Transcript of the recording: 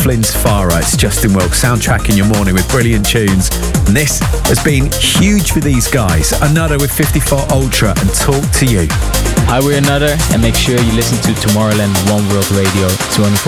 Flynn's Farah. It's Justin Wilkes soundtracking your morning with brilliant tunes. And this has been huge for these guys. Another with 54 Ultra and Talk to You. Hi, we're Another, and make sure you listen to Tomorrowland One World Radio 24/7.